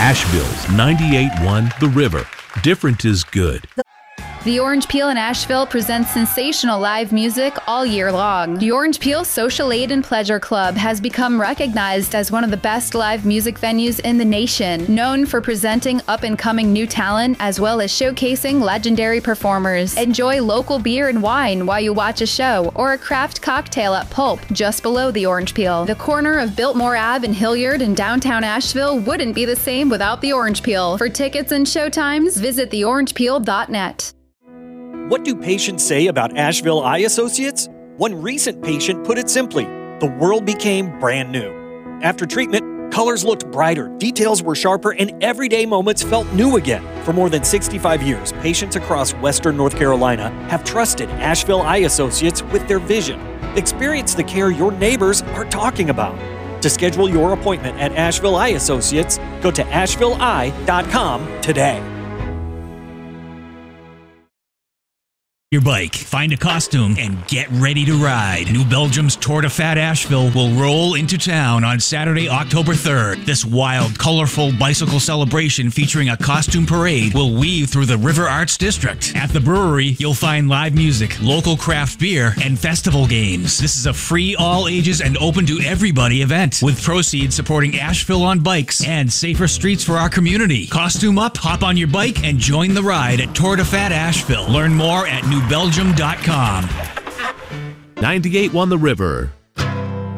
Asheville's 98.1 The River. Different is good. The Orange Peel in Asheville presents sensational live music all year long. The Orange Peel Social Aid and Pleasure Club has become recognized as one of the best live music venues in the nation, known for presenting up-and-coming new talent as well as showcasing legendary performers. Enjoy local beer and wine while you watch a show, or a craft cocktail at Pulp, just below the Orange Peel. The corner of Biltmore Ave and Hilliard in downtown Asheville wouldn't be the same without the Orange Peel. For tickets and showtimes, visit theorangepeel.net. What do patients say about Asheville Eye Associates? One recent patient put it simply, the world became brand new. After treatment, colors looked brighter, details were sharper, and everyday moments felt new again. For more than 65 years, patients across Western North Carolina have trusted Asheville Eye Associates with their vision. Experience the care your neighbors are talking about. To schedule your appointment at Asheville Eye Associates, go to ashevilleeye.com today. Your bike, find a costume, and get ready to ride. New Belgium's Tour de Fat Asheville will roll into town on Saturday, October 3rd. This wild, colorful bicycle celebration featuring a costume parade will weave through the River Arts District. At the brewery, you'll find live music, local craft beer, and festival games. This is a free, all ages, and open to everybody event, with proceeds supporting Asheville on bikes and safer streets for our community. Costume up, hop on your bike, and join the ride at Tour de Fat Asheville. Learn more at newbelgium.com. 98.1 The River.